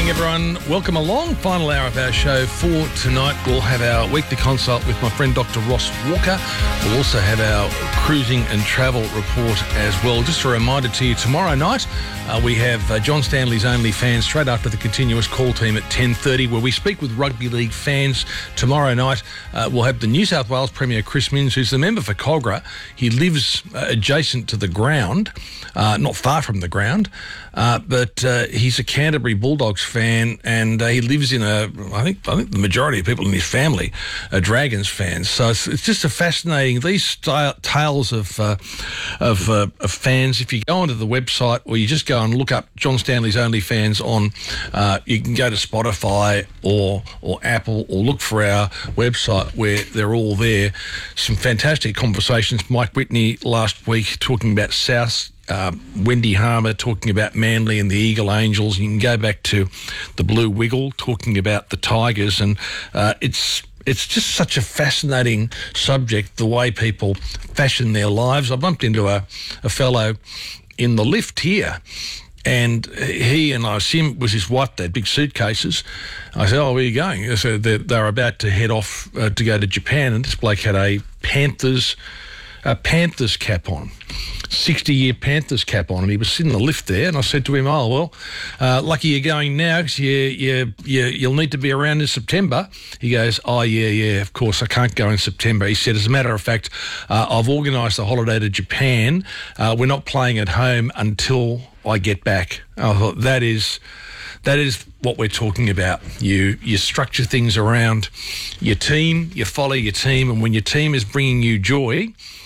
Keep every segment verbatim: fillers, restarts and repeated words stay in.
morning, everyone. Welcome along. Final hour of our show for tonight. We'll have our weekly consult with my friend Doctor Ross Walker. We'll also have our cruising and travel report as well. Just a reminder to you, tomorrow night uh, we have uh, John Stanley's Only Fans straight after the continuous call team at ten thirty, where we speak with rugby league fans. Tomorrow night uh, we'll have the New South Wales Premier Chris Minns, who's the member for Cogra. He lives uh, adjacent to the ground, uh, not far from the ground, uh, but uh, he's a Canterbury Bulldogs fan, and uh, he lives in a, I think I think the majority of people in his family are Dragons fans. So it's, it's just a fascinating, these style, tales of, uh, of, uh, of fans. If you go onto the website, or you just go and look up John Stanley's Only Fans on, uh, you can go to Spotify or, or Apple, or look for our website where they're all there. Some fantastic conversations. Mike Whitney last week talking about South. Uh, Wendy Harmer talking about Manly and the Eagle Angels. You can go back to the Blue Wiggle talking about the Tigers, and uh, it's it's just such a fascinating subject, the way people fashion their lives. I bumped into a, a fellow in the lift here, and he and I assume it was his wife, they had big suitcases. I said, oh, where are you going? So they they were about to head off uh, to go to Japan, and this bloke had a Panthers a Panthers cap on. sixty-year Panthers cap on, and he was sitting in the lift there, and I said to him, oh, well, uh, lucky you're going now, because you, you, you, you'll need to be around in September. He goes, oh, yeah, yeah, of course, I can't go in September. He said, as a matter of fact, uh, I've organised a holiday to Japan. Uh, we're not playing at home until I get back. I thought, that is... That is what we're talking about. You you structure things around your team, you follow your team, and when your team is bringing you joy,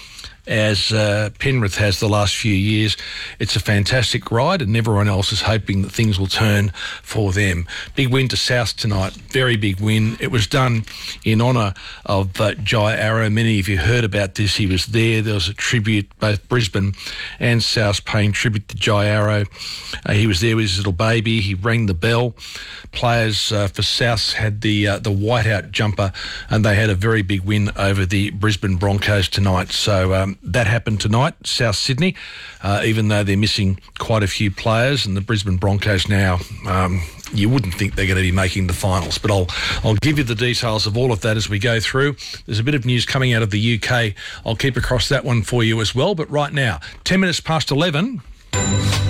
as uh, Penrith has the last few years, it's a fantastic ride, and everyone else is hoping that things will turn for them. Big win to South tonight, very big win. It was done in honour of uh, Jai Arrow. Many of you heard about this. He was there. There was a tribute, both Brisbane and South paying tribute to Jai Arrow. Uh, he was there with his little baby. He rang the bell. Players uh, for South had the uh, the whiteout jumper, and they had a very big win over the Brisbane Broncos tonight. So um, that happened tonight, South Sydney, uh, even though they're missing quite a few players, and the Brisbane Broncos now, um, you wouldn't think they're going to be making the finals. But I'll I'll give you the details of all of that as we go through. There's a bit of news coming out of the U K. I'll keep across that one for you as well. But right now, ten minutes past eleven.